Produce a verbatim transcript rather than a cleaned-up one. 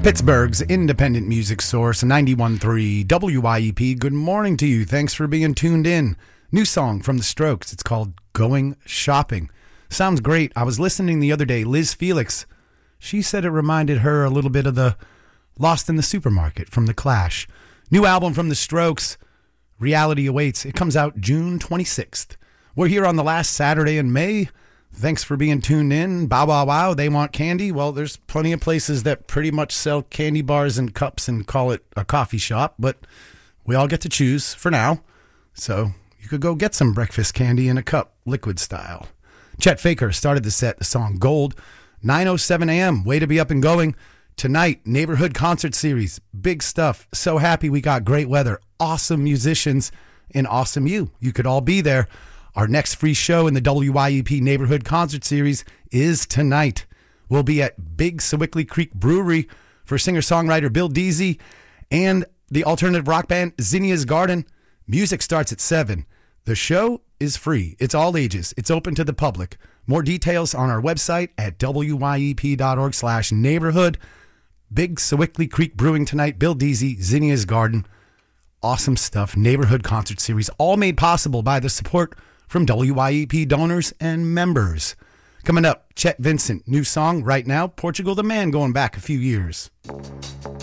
Pittsburgh's independent music source, ninety-one point three W I E P. Good morning to you. Thanks for being tuned in. New song from The Strokes. It's called Going Shopping. Sounds great. I was listening the other day. Liz Felix, she said it reminded her a little bit of the Lost in the Supermarket from The Clash. New album from The Strokes, Reality Awaits. It comes out June twenty-sixth. We're here on the last Saturday in May. Thanks for being tuned in. Bow, wow, wow. They want candy. Well, there's plenty of places that pretty much sell candy bars and cups and call it a coffee shop, but we all get to choose for now. So you could go get some breakfast candy in a cup, liquid style. Chet Faker started the set, the song Gold. nine oh seven a.m. Way to be up and going. Tonight, neighborhood concert series. Big stuff. So happy we got great weather. Awesome musicians and awesome you. You could all be there. Our next free show in the W I E P Neighborhood Concert Series is tonight. We'll be at Big Sewickley Creek Brewery for singer-songwriter Bill Deasy and the alternative rock band Zinnia's Garden. Music starts at seven. The show is free. It's all ages. It's open to the public. More details on our website at W Y E P dot org slash neighborhood. Big Sewickley Creek Brewing tonight. Bill Deasy, Zinnia's Garden. Awesome stuff. Neighborhood Concert Series. All made possible by the support from W I E P donors and members. Coming up, Chet Vincent, new song right now, Portugal the Man, going back a few years.